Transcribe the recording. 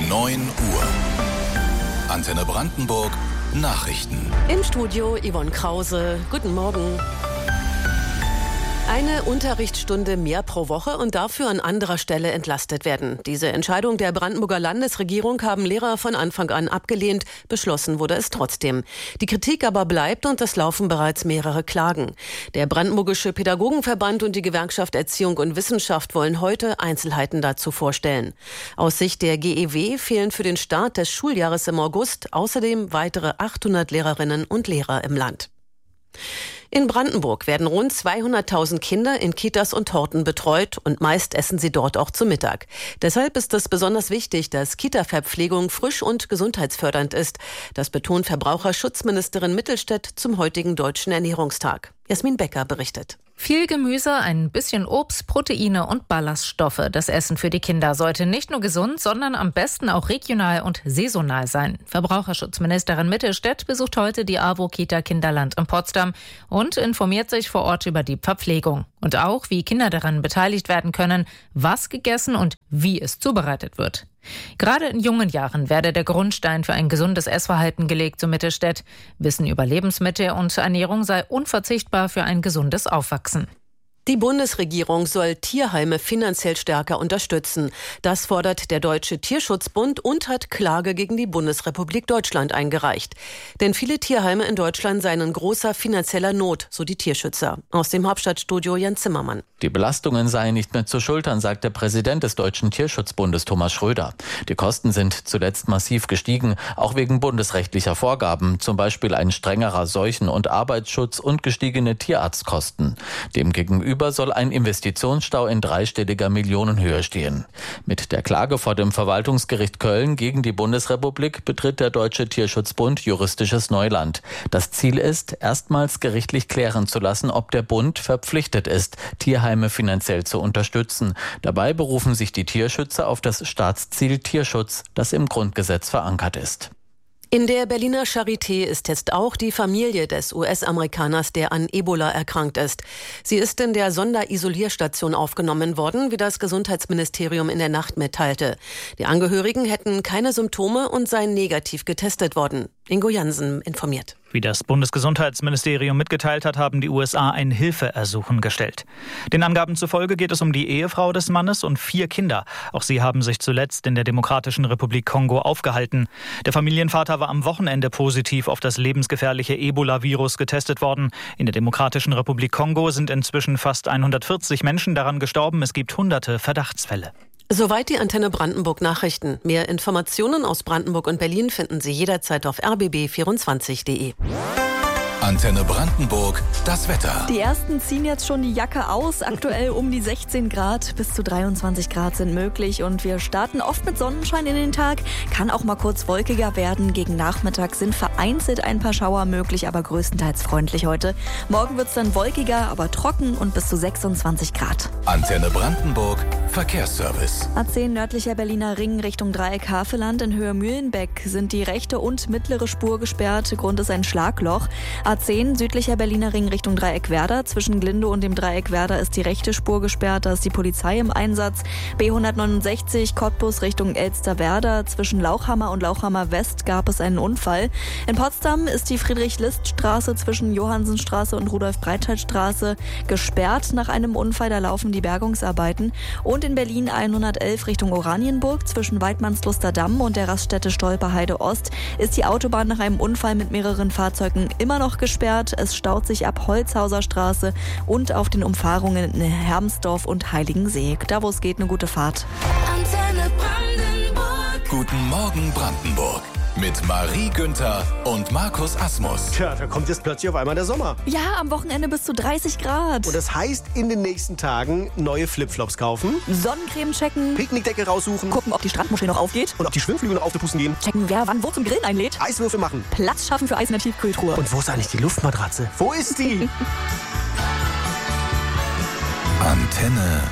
9 Uhr. Antenne Brandenburg Nachrichten. Im Studio Yvonne Krause. Guten Morgen. Eine Unterrichtsstunde mehr pro Woche und dafür an anderer Stelle entlastet werden. Diese Entscheidung der Brandenburger Landesregierung haben Lehrer von Anfang an abgelehnt. Beschlossen wurde es trotzdem. Die Kritik aber bleibt und es laufen bereits mehrere Klagen. Der Brandenburgische Pädagogenverband und die Gewerkschaft Erziehung und Wissenschaft wollen heute Einzelheiten dazu vorstellen. Aus Sicht der GEW fehlen für den Start des Schuljahres im August außerdem weitere 800 Lehrerinnen und Lehrer im Land. In Brandenburg werden rund 200.000 Kinder in Kitas und Horten betreut und meist essen sie dort auch zu Mittag. Deshalb ist es besonders wichtig, dass Kita-Verpflegung frisch und gesundheitsfördernd ist. Das betont Verbraucherschutzministerin Mittelstädt zum heutigen Deutschen Ernährungstag. Jasmin Becker berichtet. Viel Gemüse, ein bisschen Obst, Proteine und Ballaststoffe. Das Essen für die Kinder sollte nicht nur gesund, sondern am besten auch regional und saisonal sein. Verbraucherschutzministerin Mittelstädt besucht heute die AWO-Kita Kinderland in Potsdam und informiert sich vor Ort über die Verpflegung. Und auch, wie Kinder daran beteiligt werden können, was gegessen und wie es zubereitet wird. Gerade in jungen Jahren werde der Grundstein für ein gesundes Essverhalten gelegt, so Mittelstädt. Wissen über Lebensmittel und Ernährung sei unverzichtbar für ein gesundes Aufwachsen. Die Bundesregierung soll Tierheime finanziell stärker unterstützen. Das fordert der Deutsche Tierschutzbund und hat Klage gegen die Bundesrepublik Deutschland eingereicht. Denn viele Tierheime in Deutschland seien in großer finanzieller Not, so die Tierschützer. Aus dem Hauptstadtstudio Jan Zimmermann. Die Belastungen seien nicht mehr zu schultern, sagt der Präsident des Deutschen Tierschutzbundes Thomas Schröder. Die Kosten sind zuletzt massiv gestiegen, auch wegen bundesrechtlicher Vorgaben, zum Beispiel ein strengerer Seuchen- und Arbeitsschutz und gestiegene Tierarztkosten. Demgegenüber soll ein Investitionsstau in dreistelliger Millionenhöhe stehen. Mit der Klage vor dem Verwaltungsgericht Köln gegen die Bundesrepublik betritt der Deutsche Tierschutzbund juristisches Neuland. Das Ziel ist, erstmals gerichtlich klären zu lassen, ob der Bund verpflichtet ist, Tierheime finanziell zu unterstützen. Dabei berufen sich die Tierschützer auf das Staatsziel Tierschutz, das im Grundgesetz verankert ist. In der Berliner Charité ist jetzt auch die Familie des US-Amerikaners, der an Ebola erkrankt ist. Sie ist in der Sonderisolierstation aufgenommen worden, wie das Gesundheitsministerium in der Nacht mitteilte. Die Angehörigen hätten keine Symptome und seien negativ getestet worden. Ingo Jansen informiert. Wie das Bundesgesundheitsministerium mitgeteilt hat, haben die USA ein Hilfeersuchen gestellt. Den Angaben zufolge geht es um die Ehefrau des Mannes und 4 Kinder. Auch sie haben sich zuletzt in der Demokratischen Republik Kongo aufgehalten. Der Familienvater war am Wochenende positiv auf das lebensgefährliche Ebola-Virus getestet worden. In der Demokratischen Republik Kongo sind inzwischen fast 140 Menschen daran gestorben. Es gibt hunderte Verdachtsfälle. Soweit die Antenne Brandenburg Nachrichten. Mehr Informationen aus Brandenburg und Berlin finden Sie jederzeit auf rbb24.de. Antenne Brandenburg, das Wetter. Die ersten ziehen jetzt schon die Jacke aus. Aktuell um die 16 Grad, bis zu 23 Grad sind möglich. Und wir starten oft mit Sonnenschein in den Tag. Kann auch mal kurz wolkiger werden. Gegen Nachmittag sind vereinzelt ein paar Schauer möglich, aber größtenteils freundlich heute. Morgen wird es dann wolkiger, aber trocken und bis zu 26 Grad. Antenne Brandenburg, Verkehrsservice. A10 nördlicher Berliner Ring Richtung Dreieck Havelland in Höhe Mühlenbeck sind die rechte und mittlere Spur gesperrt. Grund ist ein Schlagloch. A10 südlicher Berliner Ring Richtung Dreieck Werder. Zwischen Glinde und dem Dreieck Werder ist die rechte Spur gesperrt. Da ist die Polizei im Einsatz. B169 Cottbus Richtung Elsterwerda. Zwischen Lauchhammer und Lauchhammer West gab es einen Unfall. In Potsdam ist die Friedrich-List-Straße zwischen Johannsenstraße und Rudolf-Breitscheid-Straße gesperrt nach einem Unfall. Da laufen die Bergungsarbeiten. Und in Berlin 111 Richtung Oranienburg. Zwischen Weidmannsluster Damm und der Raststätte Stolperheide Ost ist die Autobahn nach einem Unfall mit mehreren Fahrzeugen immer noch gesperrt. Es staut sich ab Holzhauser Straße und auf den Umfahrungen in Hermsdorf und Heiligensee. Da, wo es geht, eine gute Fahrt. Antenne Brandenburg. Guten Morgen Brandenburg. Mit Marie Günther und Markus Asmus. Tja, da kommt jetzt plötzlich auf einmal der Sommer. Ja, am Wochenende bis zu 30 Grad. Und das heißt, in den nächsten Tagen neue Flipflops kaufen, Sonnencreme checken, Picknickdecke raussuchen, gucken, ob die Strandmuschel noch aufgeht und ob die Schwimmflügel noch aufgepusten gehen, checken, wer wann wo zum Grillen einlädt, Eiswürfel machen, Platz schaffen für Eis in der Tiefkühltruhe. Und wo ist eigentlich die Luftmatratze? Wo ist die? Antenne